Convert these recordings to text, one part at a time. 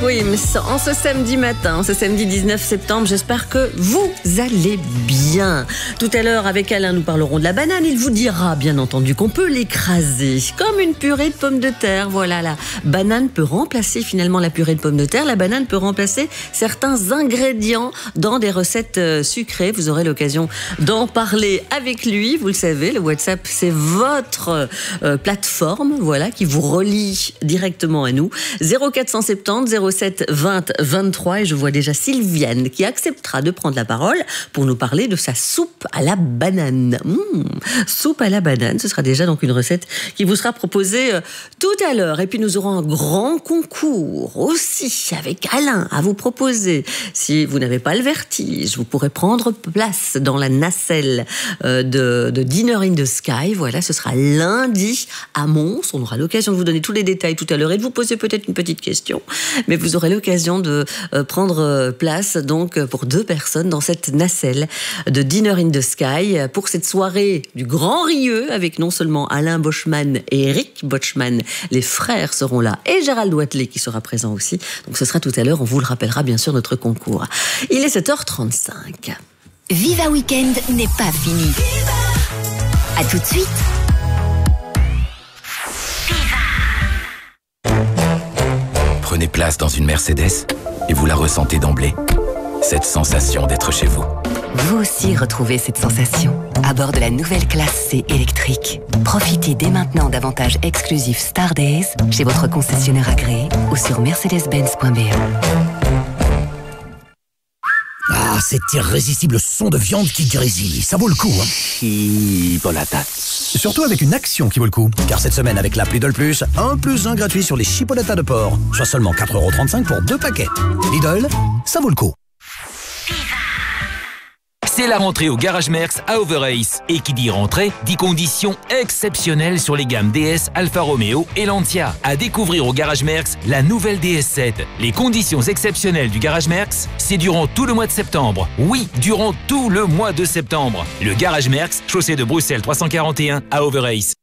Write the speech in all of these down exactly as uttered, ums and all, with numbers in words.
Swims en ce samedi matin, ce samedi dix-neuf septembre. J'espère que vous allez bien. Tout à l'heure, avec Alain, nous parlerons de la banane. Il vous dira, bien entendu, qu'on peut l'écraser comme une purée de pommes de terre. Voilà, la banane peut remplacer finalement la purée de pommes de terre. La banane peut remplacer certains ingrédients dans des recettes sucrées. Vous aurez l'occasion d'en parler avec lui. Vous le savez, le WhatsApp, c'est votre euh, plateforme, voilà, qui vous relie directement à nous. zéro quatre cent soixante-dix zéro sept vingt vingt-trois, et je vois déjà Sylviane qui acceptera de prendre la parole pour nous parler de sa soupe à la banane. Mmh, soupe à la banane, ce sera déjà donc une recette qui vous sera proposée euh, tout à l'heure. Et puis nous aurons un grand concours aussi avec Alain à vous proposer. Si vous n'avez pas le vertige, vous pourrez prendre place dans la nacelle euh, de, de Dinner in the Sky. Voilà, ce sera lundi à Mons. On aura l'occasion de vous donner tous les détails tout à l'heure et de vous poser peut-être une petite question. Mais vous aurez l'occasion de euh, prendre place donc pour deux personnes dans cette nacelle de Dinner in the Sky pour cette soirée du Grand Rieux avec non seulement Alain Bochman et Eric Bochman, les frères seront là, et Gérald Watley qui sera présent aussi. Donc ce sera tout à l'heure, on vous le rappellera bien sûr, notre concours. Il est sept heures trente-cinq. Viva Weekend n'est pas fini. À tout de suite. Prenez place dans une Mercedes et vous la ressentez d'emblée. Cette sensation d'être chez vous. Vous aussi retrouvez cette sensation à bord de la nouvelle classe C électrique. Profitez dès maintenant d'avantages exclusifs Star Days chez votre concessionnaire agréé ou sur mercedes benz point b e. Ah, cet irrésistible son de viande qui grésille, ça vaut le coup, hein. Chipolata. Surtout avec une action qui vaut le coup. Car cette semaine, avec l'app Lidl Plus, un plus un gratuit sur les chipolatas de porc. Soit seulement quatre euros trente-cinq pour deux paquets. Lidl, ça vaut le coup. C'est la rentrée au Garage Merckx à Overace. Et qui dit rentrée, dit conditions exceptionnelles sur les gammes D S, Alfa Romeo et Lancia. À découvrir au Garage Merckx, la nouvelle D S sept. Les conditions exceptionnelles du Garage Merckx, c'est durant tout le mois de septembre. Oui, durant tout le mois de septembre. Le Garage Merckx, chaussée de Bruxelles trois cent quarante et un à Overace.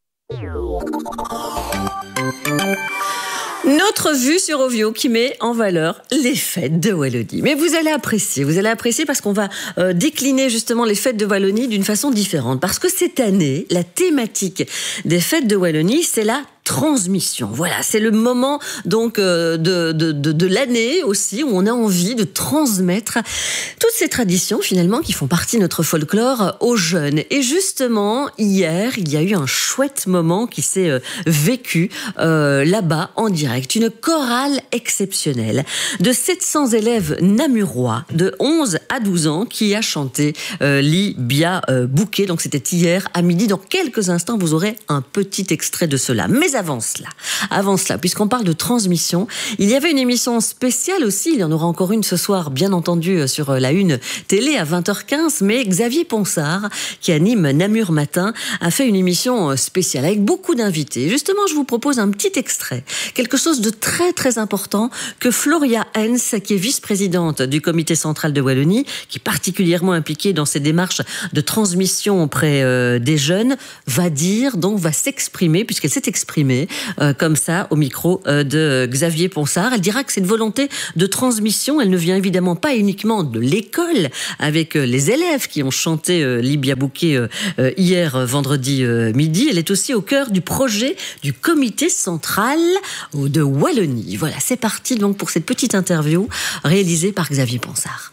Notre vue sur Ovio qui met en valeur les fêtes de Wallonie. Mais vous allez apprécier, vous allez apprécier parce qu'on va euh, décliner justement les fêtes de Wallonie d'une façon différente. Parce que cette année, la thématique des fêtes de Wallonie, c'est la transmission. Voilà, c'est le moment donc euh, de, de, de, de l'année aussi où on a envie de transmettre toutes ces traditions finalement qui font partie de notre folklore aux jeunes. Et justement, hier, il y a eu un chouette moment qui s'est euh, vécu euh, là-bas en direct. Une chorale exceptionnelle de sept cents élèves namurois de onze à douze ans qui a chanté euh, Libia euh, Bouquet. Donc c'était hier à midi. Dans quelques instants, vous aurez un petit extrait de cela. Mais avant cela, avant cela, puisqu'on parle de transmission, il y avait une émission spéciale aussi, il y en aura encore une ce soir, bien entendu, sur la une télé à vingt heures quinze, mais Xavier Ponsard, qui anime Namur Matin, a fait une émission spéciale avec beaucoup d'invités. Justement, je vous propose un petit extrait, quelque chose de très très important que Floria Hens, qui est vice-présidente du comité central de Wallonie, qui est particulièrement impliquée dans ces démarches de transmission auprès euh, des jeunes, va dire, donc va s'exprimer, puisqu'elle s'est exprimée Euh, comme ça au micro euh, de Xavier Ponsard. Elle dira que cette volonté de transmission, elle ne vient évidemment pas uniquement de l'école avec euh, les élèves qui ont chanté euh, Libia Bouquet euh, euh, hier euh, vendredi euh, midi. Elle est aussi au cœur du projet du comité central de Wallonie. Voilà, c'est parti donc pour cette petite interview réalisée par Xavier Ponsard.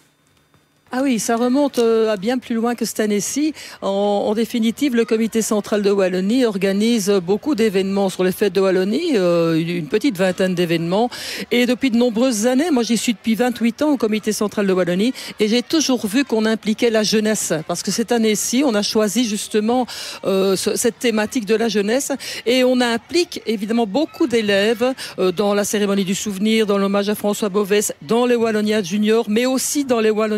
Ah oui, ça remonte euh, à bien plus loin que cette année-ci. En, en définitive, le comité central de Wallonie organise beaucoup d'événements sur les fêtes de Wallonie, euh, une petite vingtaine d'événements. Et depuis de nombreuses années, moi j'y suis depuis vingt-huit ans au comité central de Wallonie, et j'ai toujours vu qu'on impliquait la jeunesse. Parce que cette année-ci, on a choisi justement euh, ce, cette thématique de la jeunesse, et on implique évidemment beaucoup d'élèves euh, dans la cérémonie du souvenir, dans l'hommage à François Bovès, dans les Wallonias juniors, mais aussi dans les Wallonias de de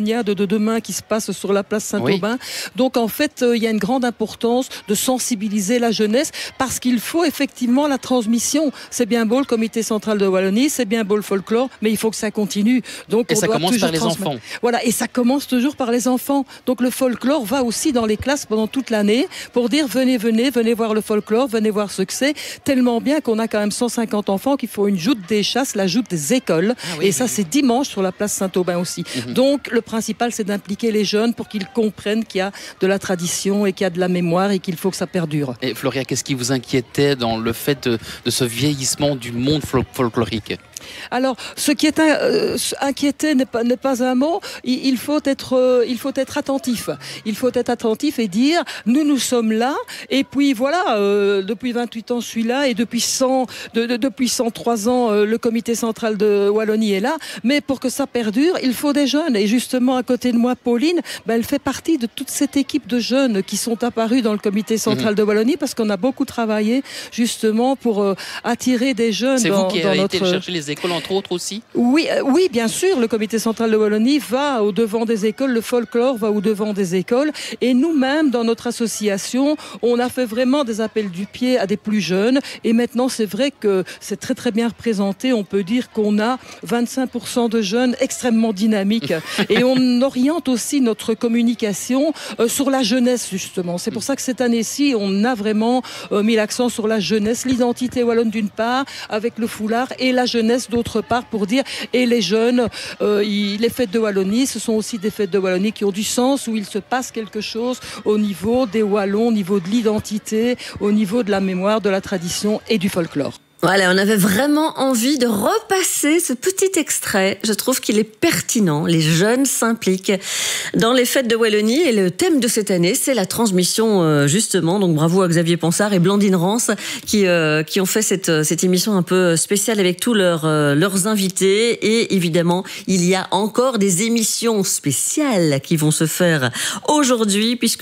demain qui se passe sur la place Saint-Aubin. Oui. Donc en fait, euh, il y a une grande importance de sensibiliser la jeunesse parce qu'il faut effectivement la transmission. C'est bien beau le comité central de Wallonie, c'est bien beau le folklore, mais il faut que ça continue. Donc et on ça doit commence par les transmettre. enfants. Voilà, et ça commence toujours par les enfants. Donc le folklore va aussi dans les classes pendant toute l'année pour dire venez, venez, venez voir le folklore, venez voir ce que c'est. Tellement bien qu'on a quand même cent cinquante enfants qui font une joute des chasses, la joute des écoles. Ah oui, et ça, oui. c'est dimanche sur la place Saint-Aubin aussi. Mm-hmm. Donc le principal, c'est d'impliquer les jeunes pour qu'ils comprennent qu'il y a de la tradition et qu'il y a de la mémoire et qu'il faut que ça perdure. Et Floria, qu'est-ce qui vous inquiétait dans le fait de, de ce vieillissement du monde fol- folklorique ? Alors, ce qui est euh, inquiété n'est pas, n'est pas un mot. Il, il, faut être, euh, il faut être attentif. Il faut être attentif et dire, nous, nous sommes là. Et puis voilà, euh, depuis vingt-huit ans, je suis là. Et depuis, cent, de, de, depuis cent trois ans, euh, le comité central de Wallonie est là. Mais pour que ça perdure, il faut des jeunes. Et justement, à côté de moi, Pauline, ben, elle fait partie de toute cette équipe de jeunes qui sont apparus dans le comité central mmh. de Wallonie parce qu'on a beaucoup travaillé justement pour euh, attirer des jeunes. C'est dans, vous qui dans avez notre... été chercher les écoles, entre autres aussi. Oui, euh, oui, bien sûr, le comité central de Wallonie va au devant des écoles, le folklore va au devant des écoles, et nous-mêmes, dans notre association, on a fait vraiment des appels du pied à des plus jeunes, et maintenant, c'est vrai que c'est très très bien représenté. On peut dire qu'on a vingt-cinq pour cent de jeunes extrêmement dynamiques, et on oriente aussi notre communication euh, sur la jeunesse, justement. C'est pour ça que cette année-ci, on a vraiment euh, mis l'accent sur la jeunesse, l'identité wallonne d'une part, avec le foulard, et la jeunesse d'autre part, pour dire, et les jeunes, euh, il, les fêtes de Wallonie, ce sont aussi des fêtes de Wallonie qui ont du sens, où il se passe quelque chose au niveau des Wallons, au niveau de l'identité, au niveau de la mémoire, de la tradition et du folklore. Voilà, on avait vraiment envie de repasser ce petit extrait. Je trouve qu'il est pertinent. Les jeunes s'impliquent dans les fêtes de Wallonie et le thème de cette année, c'est la transmission, justement. Donc bravo à Xavier Ponsard et Blandine Rance qui, euh, qui ont fait cette, cette émission un peu spéciale avec tous leurs, euh, leurs invités. Et évidemment, il y a encore des émissions spéciales qui vont se faire aujourd'hui puisque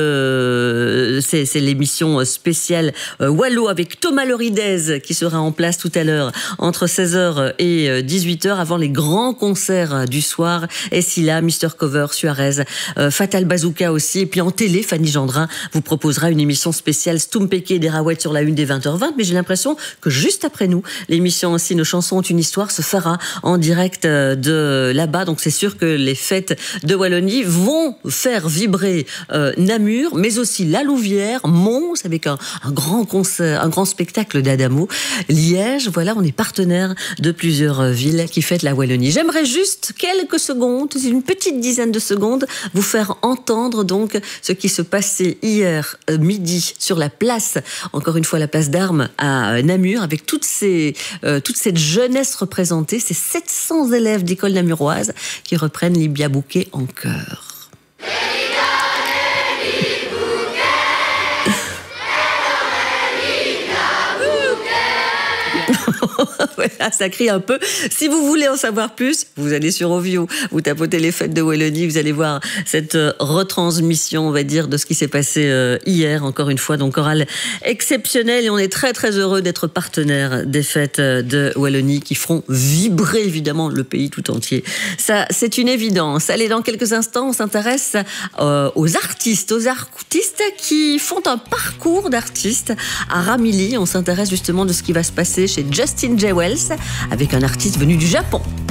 de, c'est, c'est l'émission spéciale euh, Wallo avec Thomas Loridez qui se sera en place tout à l'heure entre seize heures et dix-huit heures avant les grands concerts du soir. Essila, Mister Cover, Suarez, euh, Fatal Bazooka aussi. Et puis en télé, Fanny Gendrin vous proposera une émission spéciale Stumpeke et Derawet sur la une des vingt heures vingt. Mais j'ai l'impression que juste après nous, l'émission aussi Nos chansons ont une histoire se fera en direct de là-bas. Donc c'est sûr que les fêtes de Wallonie vont faire vibrer euh, Namur, mais aussi La Louvière, Mons avec un, un grand concert, un grand spectacle d'Adamo. Liège, voilà, on est partenaire de plusieurs villes qui fêtent la Wallonie. J'aimerais juste quelques secondes, une petite dizaine de secondes, vous faire entendre donc ce qui se passait hier euh, midi sur la place, encore une fois la place d'Armes à Namur, avec toutes ces, euh, toute cette jeunesse représentée, ces sept cents élèves d'école namuroise qui reprennent les biabouquets en chœur. Voilà, ça crie un peu. Si vous voulez en savoir plus, vous allez sur Ovio, vous tapotez les fêtes de Wallonie, vous allez voir cette retransmission, on va dire, de ce qui s'est passé hier, encore une fois, donc chorale exceptionnelle, et on est très très heureux d'être partenaire des fêtes de Wallonie qui feront vibrer évidemment le pays tout entier. Ça, c'est une évidence. Allez, dans quelques instants, on s'intéresse euh, aux artistes, aux artistes qui font un parcours d'artistes à Ramilly. On s'intéresse justement de ce qui va se passer chez Justin J. Wells avec un artiste venu du Japon.